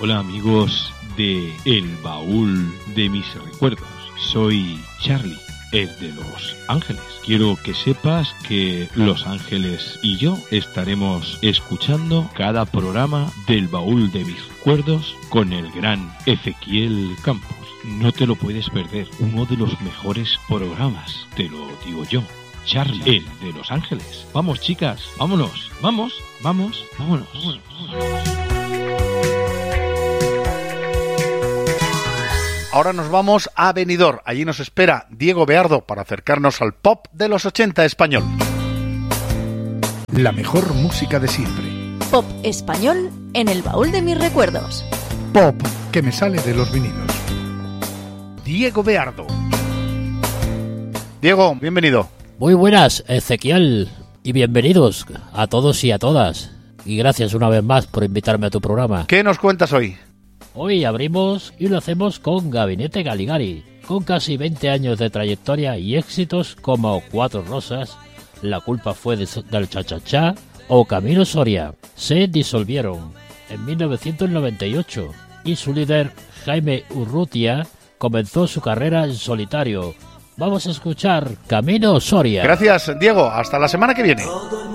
Hola amigos de El Baúl de mis Recuerdos. Soy Charlie, el de Los Ángeles. Quiero que sepas que Los Ángeles y yo estaremos escuchando cada programa del Baúl de mis Recuerdos con el gran Ezequiel Campos. No te lo puedes perder, uno de los mejores programas, te lo digo yo. Charlie, el de Los Ángeles. Vamos, chicas, vámonos, vámonos. Ahora nos vamos a Benidorm. Allí nos espera Diego Beardo para acercarnos al pop de los 80 español. La mejor música de siempre. Pop español en el Baúl de mis Recuerdos. Pop que me sale de los vinilos. Diego Beardo. Diego, bienvenido. Muy buenas, Ezequiel, y bienvenidos a todos y a todas. Y gracias una vez más por invitarme a tu programa. ¿Qué nos cuentas hoy? Hoy abrimos y lo hacemos con Gabinete Galigari, con casi 20 años de trayectoria y éxitos como Cuatro Rosas, La culpa fue del cha-cha-cha o Camino Soria. Se disolvieron en 1998 y su líder, Jaime Urrutia, comenzó su carrera en solitario. Vamos a escuchar Camino Soria. Gracias, Diego. Hasta la semana que viene.